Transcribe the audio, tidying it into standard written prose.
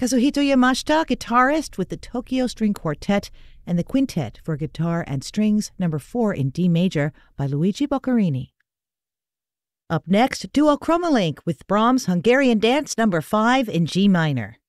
Kazuhito Yamashita, guitarist with the Tokyo String Quartet and the Quintet for Guitar and Strings, No. 4 in D major by Luigi Boccherini. Up next, Duo Chroma Link with Brahms' Hungarian Dance No. 5 in G minor.